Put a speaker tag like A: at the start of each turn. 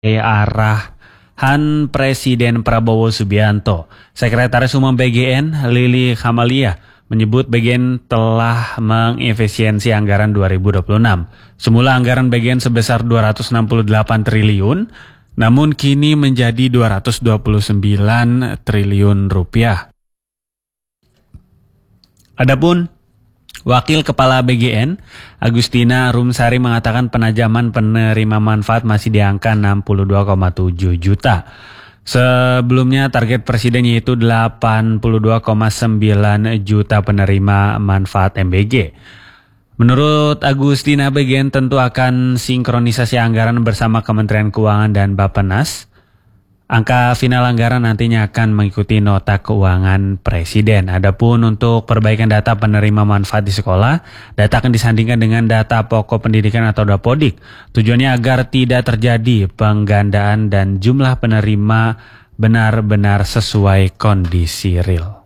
A: arahan Presiden Prabowo Subianto. Sekretaris Umum BGN Lili Khamalia menyebut BGN telah mengefisiensi anggaran 2026. Semula anggaran BGN sebesar 268 triliun, namun kini menjadi 229 triliun rupiah. Adapun Wakil Kepala BGN, Agustina Rumsari mengatakan penajaman penerima manfaat masih di angka 62,7 juta. Sebelumnya target Presiden yaitu 82,9 juta penerima manfaat MBG. Menurut Agustina, BGN tentu akan sinkronisasi anggaran bersama Kementerian Keuangan dan Bappenas. Angka final anggaran nantinya akan mengikuti nota keuangan Presiden. Adapun untuk perbaikan data penerima manfaat di sekolah, data akan disandingkan dengan data pokok pendidikan atau Dapodik. Tujuannya agar tidak terjadi penggandaan dan jumlah penerima benar-benar sesuai kondisi real.